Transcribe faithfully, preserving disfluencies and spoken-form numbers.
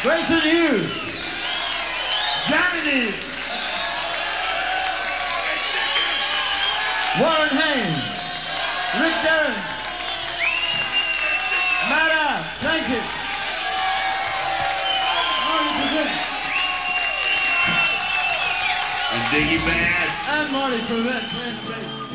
Grayson Hughes, Johnny D, Warren Haynes, Rick Dillon, Matt Out, thank you. And Diggy Bads. And Marty Prevent playing the bass.